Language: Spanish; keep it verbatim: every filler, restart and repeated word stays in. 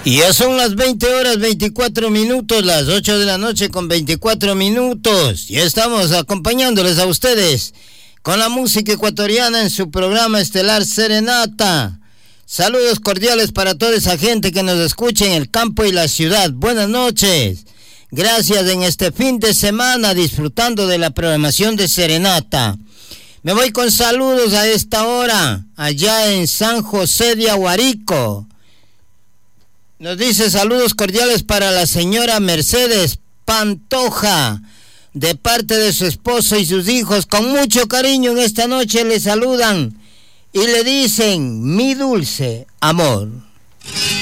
Y ya son las veinte horas veinticuatro minutos, las ocho de la noche con veinticuatro minutos. Ya estamos acompañándoles a ustedes con la música ecuatoriana en su programa estelar Serenata. Saludos cordiales para toda esa gente que nos escucha en el campo y la ciudad. Buenas noches. Gracias en este fin de semana disfrutando de la programación de Serenata. Me voy con saludos a esta hora, allá en San José de Aguarico. Nos dice saludos cordiales para la señora Mercedes Pantoja, de parte de su esposo y sus hijos. Con mucho cariño en esta noche le saludan y le dicen mi dulce amor.